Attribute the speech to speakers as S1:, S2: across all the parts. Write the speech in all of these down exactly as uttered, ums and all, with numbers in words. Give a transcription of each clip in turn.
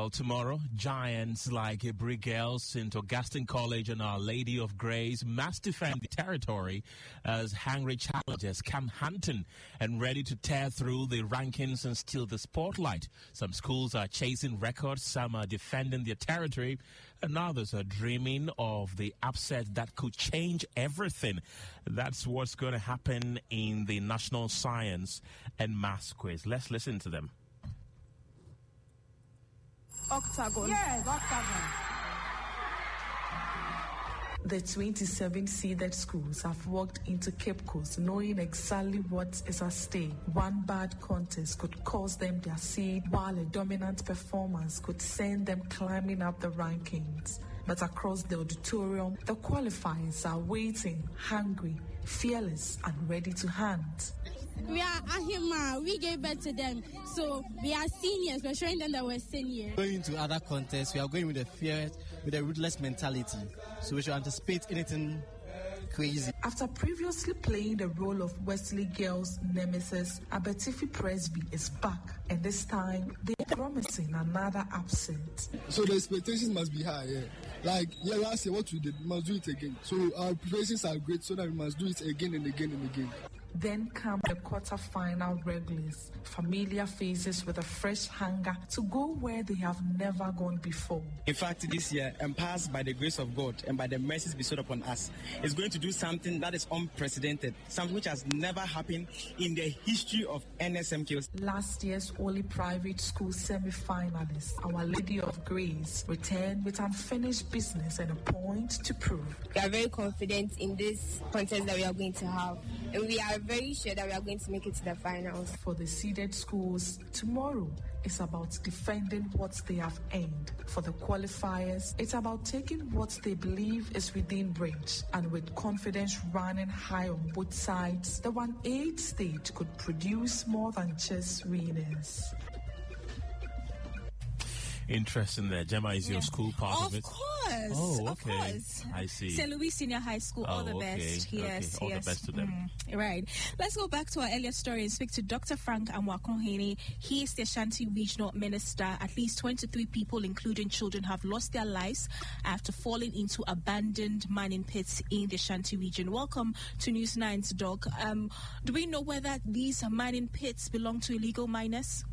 S1: Well, tomorrow, giants like Ibri Girls, Saint Augustine College, and Our Lady of Grace must defend the territory as hungry challengers come hunting and ready to tear through the rankings and steal the spotlight. Some schools are chasing records, some are defending their territory, and others are dreaming of the upset that could change everything. That's what's going to happen in the National Science and Maths Quiz. Let's listen to them.
S2: Octagon. Yes, Octagon.
S3: The twenty-seven seeded schools have walked into Cape Coast knowing exactly what is at stake. One bad contest could cost them their seed, while a dominant performance could send them climbing up the rankings. But across the auditorium, the qualifiers are waiting, hungry, fearless, and ready to hunt.
S4: We are Ahima. We gave birth to them. So we are seniors. We're showing them that we're seniors.
S5: Going to other contests, we are going with a fear, with a ruthless mentality. So we should anticipate anything crazy.
S3: After previously playing the role of Wesley Girls' nemesis, Abetifi Presby is back. And this time, they are promising another upset.
S6: So the expectations must be high, yeah. Like, yeah, last year, what we did, we must do it again. So our preparations are great, so that we must do it again and again and again.
S3: Then come the quarter-final regulars, familiar faces with a fresh hunger to go where they have never gone before.
S7: In fact, this year, empowered by the grace of God and by the mercies bestowed upon us, is going to do something that is unprecedented, something which has never happened in the history of N S M K.
S3: Last year's only private school semi-finalists, Our Lady of Grace, returned with unfinished business and a point to prove.
S4: We are very confident in this contest that we are going to have, and we are very sure that we are going to make it to the finals.
S3: For the seeded schools, tomorrow is about defending what they have earned. For the qualifiers, it's about taking what they believe is within reach. And with confidence running high on both sides, the one eight stage could produce more than just winners.
S1: Interesting there. Gemma, is yeah. your school part of,
S2: of
S1: it?
S2: Of course.
S1: Oh, okay.
S2: Of course.
S1: I see.
S2: Saint Louis Senior High School,
S1: oh,
S2: all the
S1: okay.
S2: best. Yes,
S1: okay. All
S2: yes.
S1: the best to them.
S2: Mm, right. Let's go back to our earlier story and speak to Doctor Frank Amwakonhene. He is the Ashanti Regional Minister. At least twenty-three people, including children, have lost their lives after falling into abandoned mining pits in the Ashanti region. Welcome to News nine's Doc. Um, do we know whether these mining pits belong to illegal miners?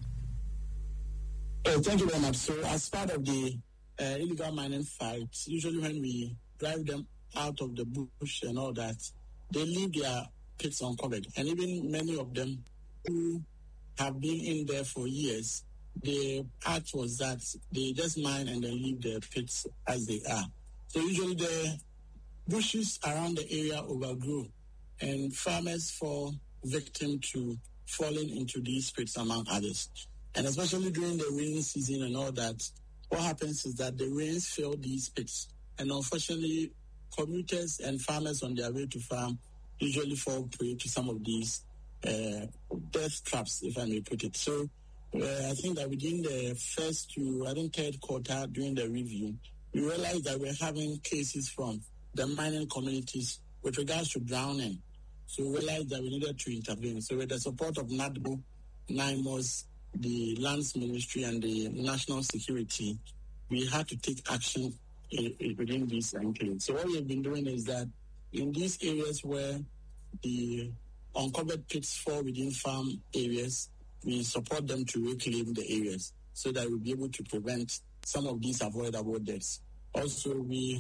S8: Oh, thank you very much. So, as part of the uh, illegal mining fight, usually when we drive them out of the bush and all that, they leave their pits uncovered. And even many of them who have been in there for years, the act was that they just mine and then leave the pits as they are. So usually the bushes around the area overgrow, and farmers fall victim to falling into these pits, among others. And especially during the rainy season and all that, what happens is that the rains fill these pits. And unfortunately, commuters and farmers on their way to farm usually fall prey to some of these uh, death traps, if I may put it. So uh, I think that within the first to, I think, third quarter during the review, we realized that we're having cases from the mining communities with regards to drowning. So we realized that we needed to intervene. So with the support of NADMO, NIMOS, the Lands Ministry and the National Security, we had to take action in, in, within these enclaves. So what we have been doing is that in these areas where the uncovered pits fall within farm areas, we support them to reclaim the areas so that we'll be able to prevent some of these avoidable deaths. Also, we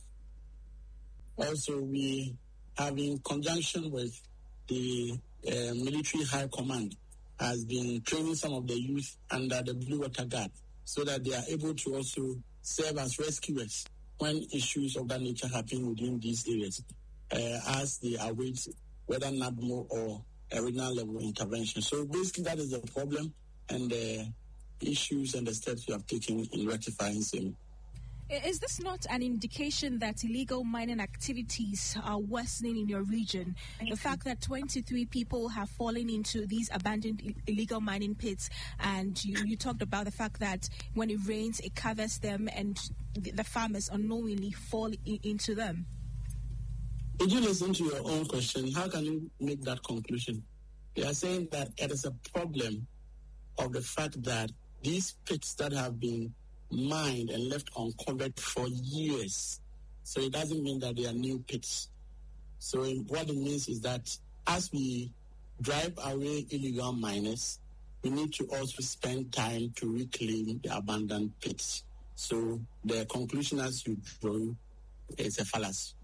S8: also we have, in conjunction with the uh, military high command, has been training some of the youth under the Blue Water Guard so that they are able to also serve as rescuers when issues of that nature happen within these areas, uh, as they await whether NADMO or a regional level intervention. So basically that is the problem and the issues and the steps we have taken in rectifying them.
S2: Is this not an indication that illegal mining activities are worsening in your region? The fact that twenty-three people have fallen into these abandoned illegal mining pits, and you, you talked about the fact that when it rains, it covers them, and the, the farmers unknowingly fall in, into them.
S8: Did you listen to your own question? How can you make that conclusion? You are saying that it is a problem of the fact that these pits that have been mined and left uncovered for years. So it doesn't mean that they are new pits. So what it means is that as we drive away illegal miners, we need to also spend time to reclaim the abandoned pits. So the conclusion as you draw is a fallacy.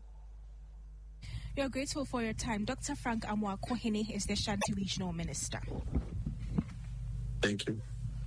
S2: We are grateful for your time. Doctor Frank Amoako-Hene is the Ashanti Regional Minister.
S8: Thank you.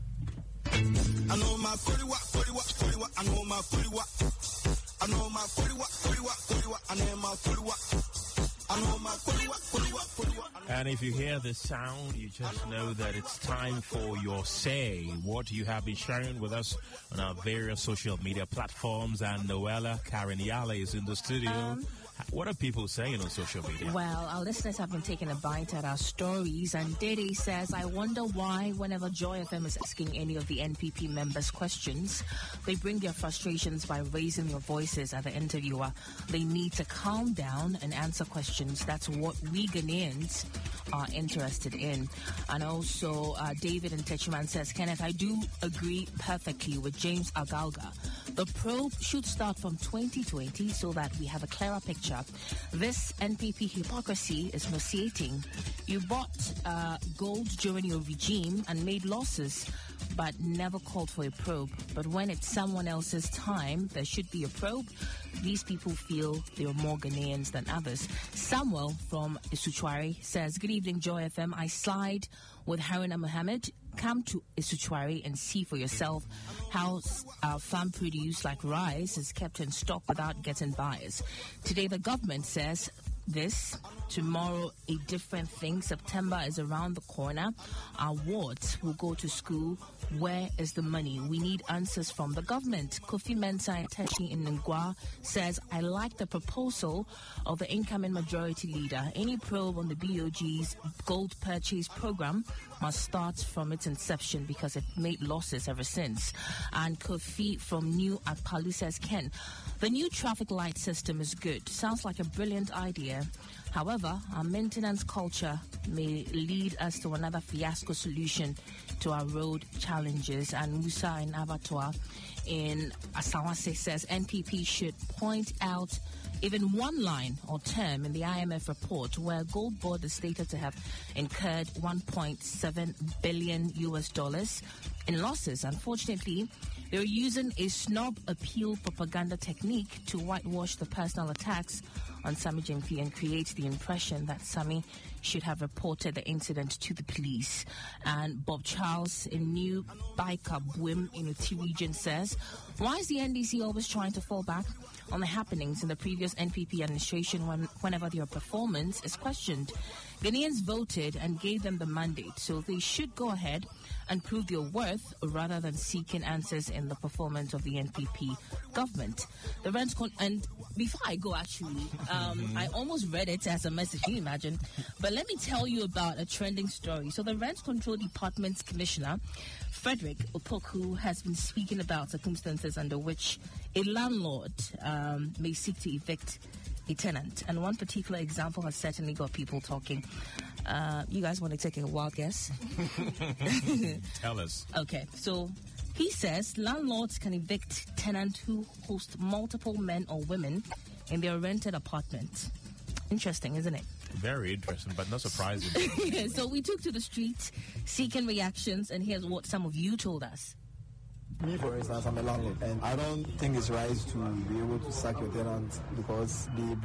S9: I know my Koriwa, Koriwa, Koriwa, I know my Koriwa. I know my Koriwa, Koriwa, Koriwa, I know my Koriwa. I know my Koriwa, Koriwa, Koriwa.
S1: And if you hear the sound, you just know that it's time for your say. What you have been sharing with us on our various social media platforms. And Noella Karinyale is in the studio. Um, What are people saying on social media?
S10: Well, our listeners have been taking a bite at our stories, and Dede says, I wonder why whenever Joy F M is asking any of the N P P members questions, they bring their frustrations by raising their voices at the interviewer. They need to calm down and answer questions. That's what we Ghanaians are interested in. And also, uh, David in Techiman says, Kenneth, I do agree perfectly with James Agalga. The probe should start from twenty twenty so that we have a clearer picture. This N P P hypocrisy is nauseating. You bought uh, gold during your regime and made losses, but never called for a probe. But when it's someone else's time, there should be a probe. These people feel they are more Ghanaians than others. Samuel from Isuchwari says, good evening, Joy F M. I side with Haruna Mohammed. Come to Isuchwari and see for yourself how our farm produce like rice is kept in stock without getting buyers. Today the government says this, tomorrow a different thing. September is around the corner. Our wards will go to school. Where is the money? We need answers from the government. Kofi Mensah Teshi in Ngwa says, I like the proposal of the incoming majority leader. Any probe on the B O G's gold purchase program must start from its inception because it made losses ever since. And Kofi from New Akpalu says, Ken, the new traffic light system is good. Sounds like a brilliant idea. However, our maintenance culture may lead us to another fiasco solution to our road challenges. And Musa in Abattoir in Asawase says N P P should point out even one line or term in the I M F report where Gold Board is stated to have incurred one point seven billion U S dollars in losses. Unfortunately, they're using a snob appeal propaganda technique to whitewash the personal attacks on Sammy Gyamfi and create the impression that Sammy should have reported the incident to the police. And Bob Charles in New Baika Bwim in Uti region says, why is the N D C always trying to fall back on the happenings in the previous N P P administration when, whenever their performance is questioned? Ghanaians voted and gave them the mandate, so they should go ahead and prove their worth rather than seeking answers in the performance of the N P P government. The rent con- and before I go, actually, um, I almost read it as a message. Can you imagine? But let me tell you about a trending story. So the Rent Control Department's Commissioner, Frederick Opoku, has been speaking about circumstances under which a landlord um, may seek to evict a tenant. And one particular example has certainly got people talking. Uh, you guys want to take a wild guess?
S1: Tell us.
S10: Okay, so he says landlords can evict tenants who host multiple men or women in their rented apartment. Interesting, isn't it?
S1: Very interesting, but not surprising.
S10: Yeah, so we took to the streets seeking reactions, and here's what some of you told us.
S11: Me, for instance, I'm a landlord, and I don't think it's right to be able to sack your tenant because they